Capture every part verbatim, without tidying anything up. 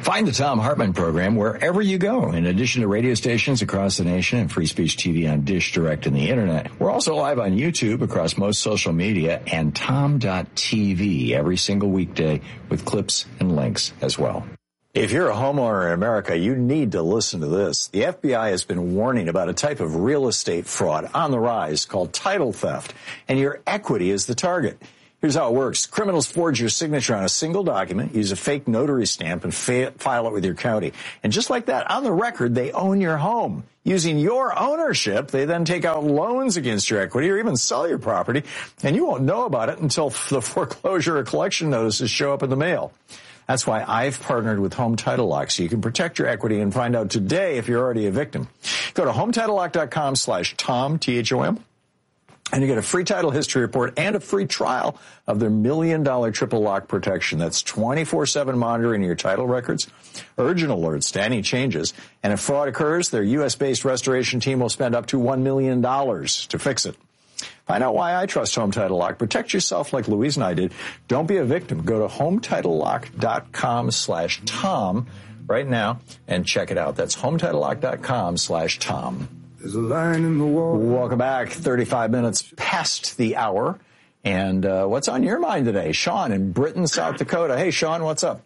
Find the Thom Hartmann program wherever you go. In addition to radio stations across the nation and Free Speech T V on Dish Direct and the Internet, we're also live on YouTube across most social media and tom dot t v every single weekday with clips and links as well. If you're a homeowner in America, you need to listen to this. The F B I has been warning about a type of real estate fraud on the rise called title theft, and your equity is the target. Here's how it works. Criminals forge your signature on a single document, use a fake notary stamp, and fa- file it with your county. And just like that, on the record, they own your home. Using your ownership, they then take out loans against your equity or even sell your property, and you won't know about it until the foreclosure or collection notices show up in the mail. That's why I've partnered with Home Title Lock, so you can protect your equity and find out today if you're already a victim. Go to home title lock dot com slash Tom, T H O M. And you get a free title history report and a free trial of their million dollar triple lock protection. That's twenty-four seven monitoring your title records, urgent alerts to any changes. And if fraud occurs, their U S based restoration team will spend up to one million dollars to fix it. Find out why I trust Home Title Lock. Protect yourself like Louise and I did. Don't be a victim. Go to home title lock dot com slash Tom right now and check it out. That's home title lock dot com slash Tom. There's a line in the wall. Welcome back. thirty-five minutes past the hour. And uh, what's on your mind today? Sean in Britain, South Dakota. Hey, Sean, what's up?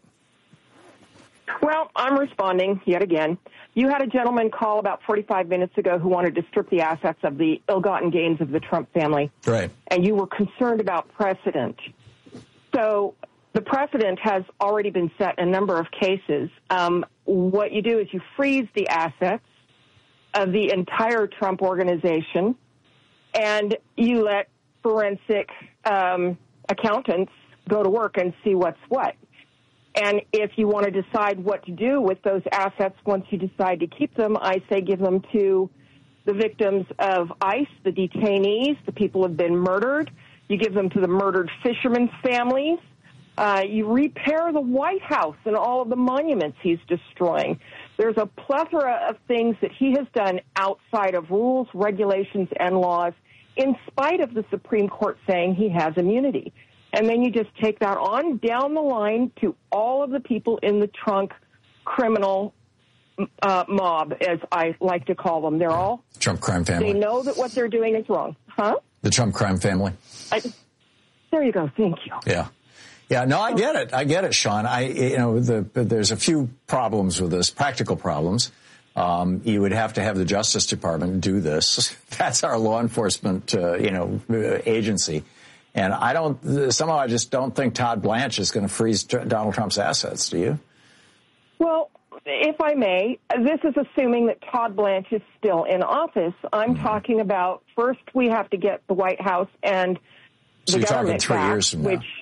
Well, I'm responding yet again. You had a gentleman call about forty-five minutes ago who wanted to strip the assets of the ill-gotten gains of the Trump family. Right. And you were concerned about precedent. So the precedent has already been set in a number of cases. Um, what you do is you freeze the assets of the entire Trump organization, and you let forensic um, accountants go to work and see what's what. And if you want to decide what to do with those assets once you decide to keep them, I say give them to the victims of ICE, the detainees, the people who have been murdered. You give them to the murdered fishermen's families. Uh, you repair the White House and all of the monuments he's destroying. There's a plethora of things that he has done outside of rules, regulations, and laws, in spite of the Supreme Court saying he has immunity. And then you just take that on down the line to all of the people in the trunk criminal uh, mob, as I like to call them. They're all Trump crime family. They know that what they're doing is wrong. Huh? The Trump crime family. I, there you go. Thank you. Yeah. Yeah, no, I get it. I get it, Sean. I, you know, the, there's a few problems with this, practical problems. Um, you would have to have the Justice Department do this. That's our law enforcement, uh, you know, agency. And I don't, somehow I just don't think Todd Blanche is going to freeze Donald Trump's assets. Do you? Well, if I may, this is assuming that Todd Blanche is still in office. I'm mm-hmm. talking about first we have to get the White House and so the you're government talking three back, years from now. Which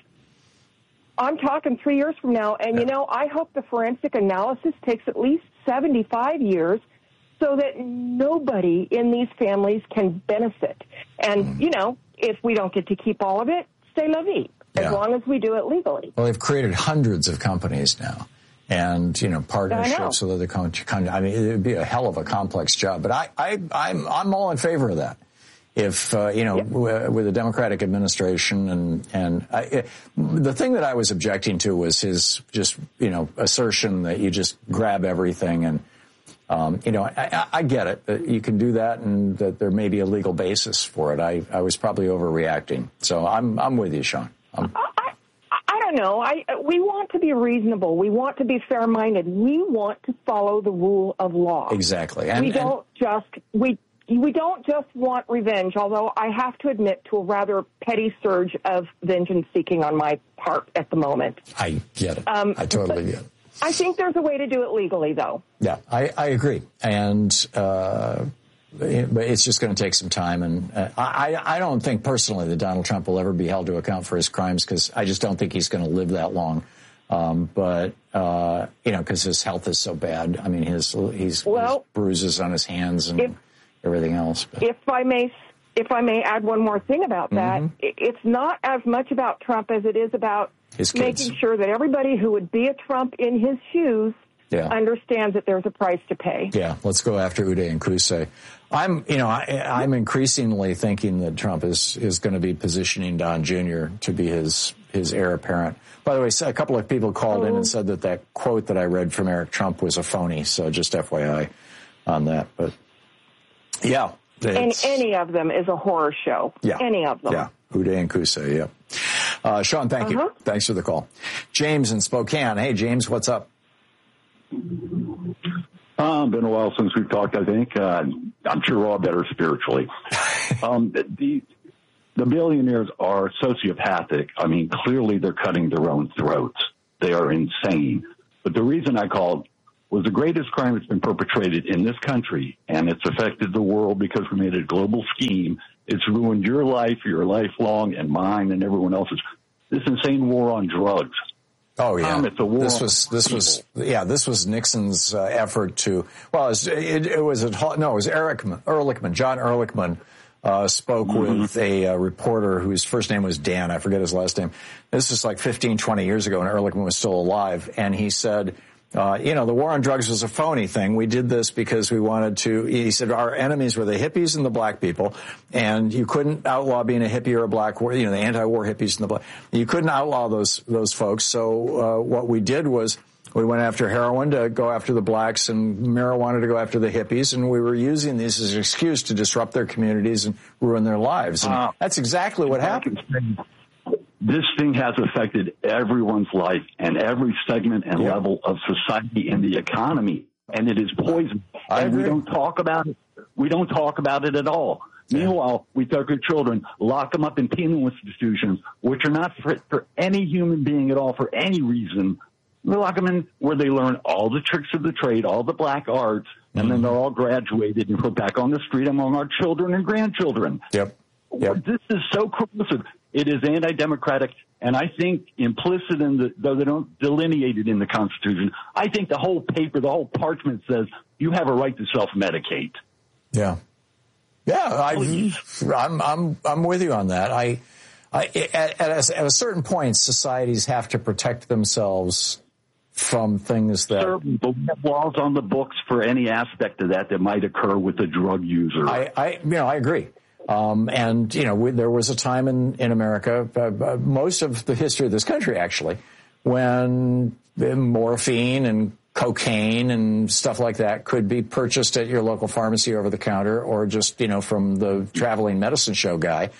I'm talking three years from now. And, yeah. you know, I hope the forensic analysis takes at least seventy-five years so that nobody in these families can benefit. And, mm-hmm. you know, if we don't get to keep all of it, c'est la vie, as yeah. long as we do it legally. Well, they've created hundreds of companies now and, you know, partnerships with other countries. I mean, it would be a hell of a complex job. But I, I, I'm, I'm all in favor of that. If, uh, you know, yeah. w- with a Democratic administration and, and I, it, the thing that I was objecting to was his just, you know, assertion that you just grab everything and, Um, you know, I, I get it that you can do that and that there may be a legal basis for it. I, I was probably overreacting. So I'm I'm with you, Sean. I'm, I, I don't know. I we want to be reasonable. We want to be fair-minded. We want to follow the rule of law. Exactly. And, we don't and, just we we don't just want revenge. Although I have to admit to a rather petty surge of vengeance seeking on my part at the moment. I get it. Um, I totally get it. I think there's a way to do it legally, though. Yeah, I, I agree. And uh, it, but it's just going to take some time. And uh, I, I don't think personally that Donald Trump will ever be held to account for his crimes because I just don't think he's going to live that long. Um, but, uh, you know, because his health is so bad. I mean, his he's well, his bruises on his hands and if, everything else. But. If I may if I may add one more thing about that, mm-hmm. it's not as much about Trump as it is about making sure that everybody who would be a Trump in his shoes yeah. understands that there's a price to pay. Yeah, let's go after Uday and Kruse. I'm, you know, I, I'm increasingly thinking that Trump is is going to be positioning Don Junior to be his his heir apparent. By the way, a couple of people called in and said that that quote that I read from Eric Trump was a phony. So just F Y I on that. But yeah. And any of them is a horror show. Yeah. Any of them. Yeah. Uday and Kusay, yeah. Uh, Sean, thank uh-huh. you. Thanks for the call. James in Spokane. Hey, James, what's up? Uh, been a while since we've talked, I think. Uh, I'm sure we're all better spiritually. um, the, the billionaires are sociopathic. I mean, clearly they're cutting their own throats. They are insane. But the reason I called was the greatest crime that's been perpetrated in this country, and it's affected the world because we made a global scheme. It's ruined your life, your lifelong, and mine, and everyone else's. This insane war on drugs. Oh yeah, um, it's a war. This was this was yeah, this was Nixon's uh, effort to. Well, it was, it, it was a, no, it was Eric Ehrlichman, John Ehrlichman. Uh, spoke mm-hmm. with a uh, reporter whose first name was Dan. I forget his last name. This is like fifteen, twenty years ago, and Ehrlichman was still alive, and he said. Uh, you know, the war on drugs was a phony thing. We did this because we wanted to, he said our enemies were the hippies and the black people, and you couldn't outlaw being a hippie or a black, you know, the anti-war hippies and the black, you couldn't outlaw those, those folks. So, uh, what we did was we went after heroin to go after the blacks and marijuana to go after the hippies, and we were using these as an excuse to disrupt their communities and ruin their lives. And uh, that's exactly what happened. This thing has affected everyone's life and every segment and yeah. level of society and the economy, and it is poison. I and agree. we don't talk about it. We don't talk about it at all. Yeah. Meanwhile, we take our children, lock them up in penal institutions, which are not fit for any human being at all for any reason. We lock them in where they learn all the tricks of the trade, all the black arts, and mm-hmm. then they're all graduated and put back on the street among our children and grandchildren. Yep. Yep. This is so corrosive. It is anti-democratic, and I think implicit in the, though they don't delineate it in the Constitution, I think the whole paper, the whole parchment says you have a right to self-medicate. Yeah. Yeah, I, I'm, I'm, I'm with you on that. I, I at, at, a, at a certain point, societies have to protect themselves from things that... Sir, but we have laws on the books for any aspect of that that might occur with a drug user. I, I you know, I agree. Um, and, you know, we, there was a time in, in America, uh, uh, most of the history of this country, actually, when morphine and cocaine and stuff like that could be purchased at your local pharmacy over the counter or just, you know, from the traveling medicine show guy.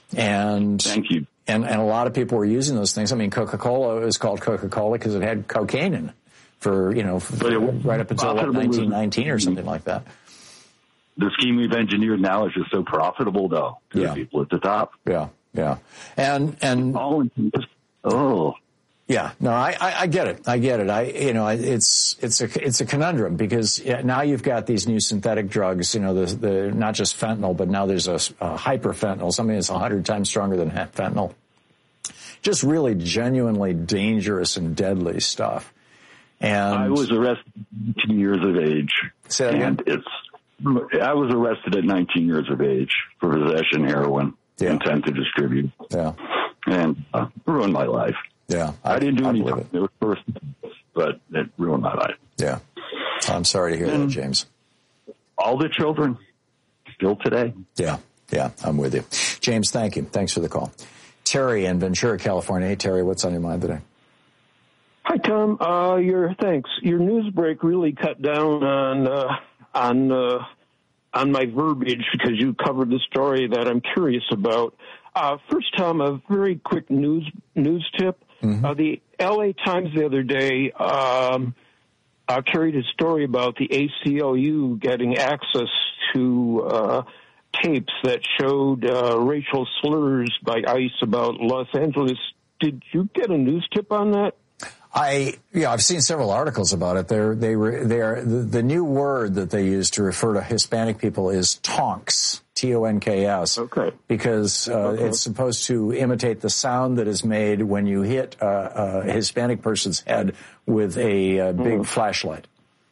And thank you. And, and a lot of people were using those things. I mean, Coca-Cola is called Coca-Cola because it had cocaine in it for, you know, for, right up until like nineteen nineteen or something like that. The scheme we've engineered now is just so profitable, though, to yeah. the people at the top. Yeah, yeah. And, and, all oh. Yeah, no, I, I, I get it. I get it. I, you know, it's, it's a, it's a conundrum because now you've got these new synthetic drugs, you know, the, the, not just fentanyl, but now there's a, a hyperfentanyl, something that's a hundred times stronger than fentanyl. Just really genuinely dangerous and deadly stuff. And I was arrested at nineteen years of age. Say that again? And it's, I was arrested at nineteen years of age for possession of heroin, yeah. intent to distribute. Yeah. And uh, ruined my life. Yeah. I, I didn't do I anything. It. it was first, but it ruined my life. Yeah. I'm sorry to hear and that, James. All the children, still today. Yeah. Yeah. I'm with you. James, thank you. Thanks for the call. Terry in Ventura, California. Hey, Terry, what's on your mind today? Hi, Tom. Uh, your thanks. Your news break really cut down on uh, on uh, on my verbiage because you covered the story that I'm curious about. Uh, first, Tom, a very quick news news tip. Mm-hmm. Uh, the L A Times the other day um, uh, carried a story about the A C L U getting access to uh, tapes that showed uh, racial slurs by ICE about Los Angeles. Did you get a news tip on that? I, yeah, I've seen several articles about it. They're, they were, they are, the, the new word that they use to refer to Hispanic people is tonks, T O N K S. Okay. Because, uh, okay. it's supposed to imitate the sound that is made when you hit uh, a Hispanic person's head with a, a big mm. flashlight.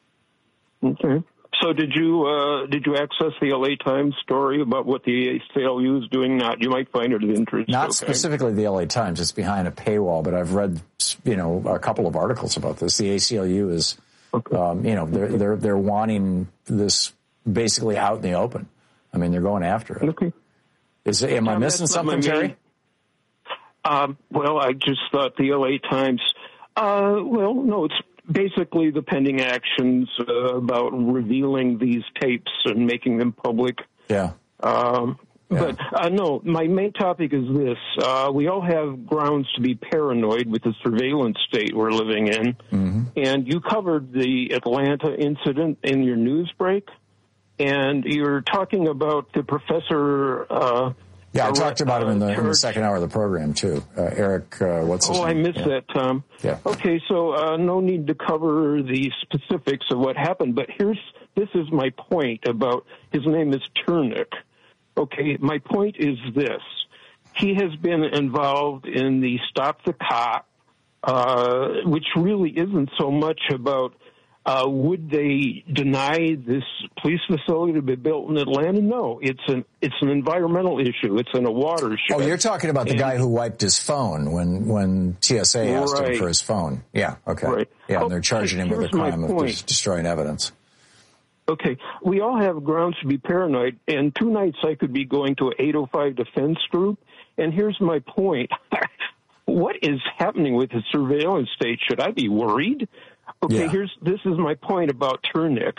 Okay. So did you, uh, did you access the L A Times story about what the A C L U is doing? Not, you might find it of interest. Not okay. specifically the L A Times. It's behind a paywall, but I've read, you know, a couple of articles about this. The A C L U is, okay. um, you know, they're, they're, they're wanting this basically out in the open. I mean, they're going after it. Okay. Is, am I missing something, Terry? Uh, Um, well, I just thought the L A Times, uh, well, no, it's basically the pending actions uh, about revealing these tapes and making them public. Yeah. Um, yeah. But, uh, no, my main topic is this. Uh, we all have grounds to be paranoid with the surveillance state we're living in. Mm-hmm. And you covered the Atlanta incident in your news break. And you're talking about the professor... Uh, Yeah, I talked about him in the, in the second hour of the program, too. Uh, Eric, uh, what's his oh, name? Oh, I missed yeah. that, Tom. Yeah. Okay, so uh, no need to cover the specifics of what happened, but here's this is my point about his name is Turnick. Okay, my point is this. He has been involved in the Stop the Cop, uh, which really isn't so much about Uh, would they deny this police facility to be built in Atlanta? No, it's an it's an environmental issue. It's in a watershed. Oh, you're talking about the and, guy who wiped his phone when, when T S A asked right. him for his phone. Yeah, okay. Right. Yeah, and they're charging him with the crime of des- destroying evidence. Okay, we all have grounds to be paranoid, and two nights I could be going to an eight oh five defense group, and here's my point. What is happening with the surveillance state? Should I be worried? Okay, yeah. here's this is my point about Turnick.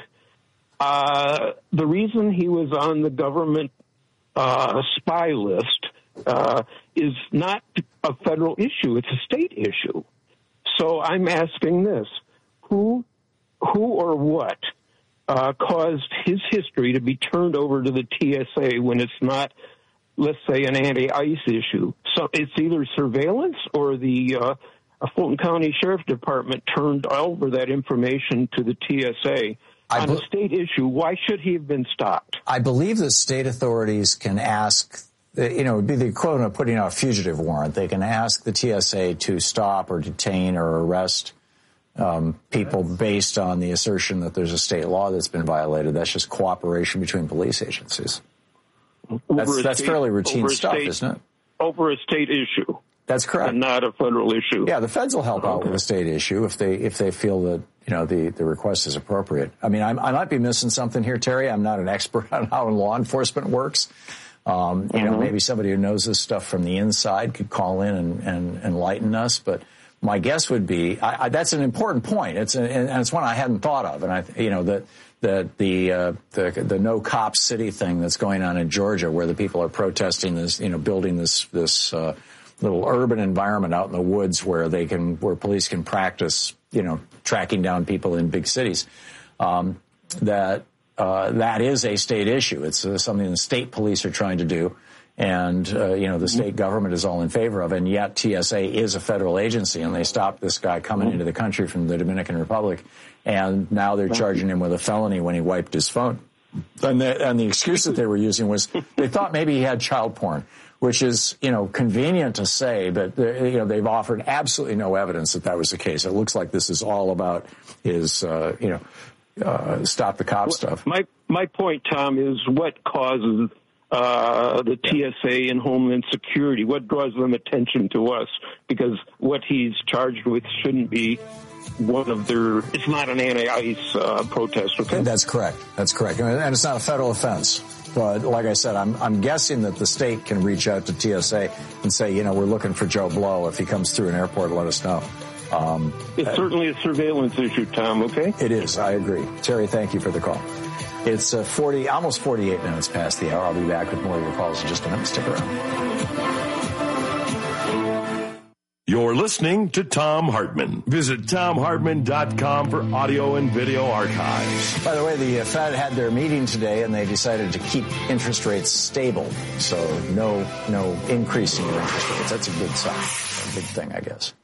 Uh, the reason he was on the government uh, spy list uh, is not a federal issue; it's a state issue. So I'm asking this: who, who or what uh, caused his history to be turned over to the T S A when it's not, let's say, an anti-ICE issue? So it's either surveillance or the uh, Fulton County Sheriff Department turned over that information to the T S A. On be- a state issue, why should he have been stopped? I believe the state authorities can ask, you know, it would be the equivalent of putting out a fugitive warrant. They can ask the T S A to stop or detain or arrest um, people based on the assertion that there's a state law that's been violated. That's just cooperation between police agencies. That's, that's state, fairly routine stuff, state, isn't it? Over a state issue. That's correct. And not a federal issue. Yeah, the feds will help okay. out with a state issue if they if they feel that, you know, the, the request is appropriate. I mean, I'm, I might be missing something here, Terry. I'm not an expert on how law enforcement works. Um, you mm-hmm. know, maybe somebody who knows this stuff from the inside could call in and, and enlighten us. But my guess would be I, I, that's an important point. It's a, and it's one I hadn't thought of. And I, you know, that that the uh, the the no cops city thing that's going on in Georgia, where the people are protesting this, you know, building this this. Uh, little urban environment out in the woods where they can, where police can practice, you know, tracking down people in big cities. Um, that, uh, that is a state issue. It's uh, something the state police are trying to do. And, uh, you know, the state government is all in favor of, and yet T S A is a federal agency, and they stopped this guy coming into the country from the Dominican Republic, and now they're charging him with a felony when he wiped his phone. And the, and the excuse that they were using was they thought maybe he had child porn, which is, you know, convenient to say, but, you know, they've offered absolutely no evidence that that was the case. It looks like this is all about his, uh, you know, uh, stop the cop stuff. My my point, Tom, is what causes uh, the T S A and Homeland Security, what draws them attention to us? Because what he's charged with shouldn't be one of their, it's not an anti-ICE uh, protest, okay? That's correct. That's correct. And it's not a federal offense. But like I said, I'm I'm guessing that the state can reach out to T S A and say, you know, we're looking for Joe Blow. If he comes through an airport, let us know. Um, it's uh, certainly a surveillance issue, Tom, okay? It is. I agree. Terry, thank you for the call. It's uh, forty, almost forty-eight minutes past the hour. I'll be back with more of your calls in just a minute. Stick around. You're listening to Thom Hartmann. Visit Thom Hartmann dot com for audio and video archives. By the way, the Fed had their meeting today, and they decided to keep interest rates stable. So no, no increase in your interest rates. That's a good sign, a good thing, I guess.